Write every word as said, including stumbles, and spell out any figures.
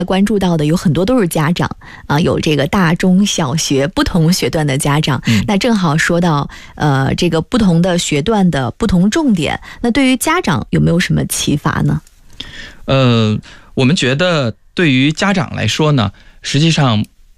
关注到的有很多都是家长啊，有这个大中小学不同学段的家长。嗯、那正好说到呃这个不同的学段的不同重点，那对于家长有没有什么启发呢？ 呃，我们觉得对于家长来说呢，实际上